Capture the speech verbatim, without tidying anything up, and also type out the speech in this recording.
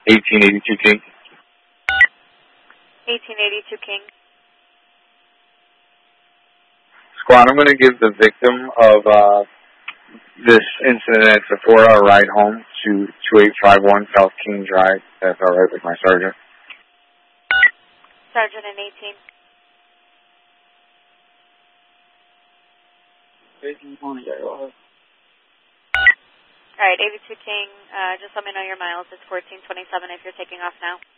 eighteen eighty-two King. eighteen eighty-two King. Squad, I'm going to give the victim of uh, this incident a four-hour ride home to two eight five one South King Drive. That's all right with my sergeant. Sergeant and eighteen. All right, eighty-two King, uh, just let me know your miles. It's fourteen twenty-seven if you're taking off now.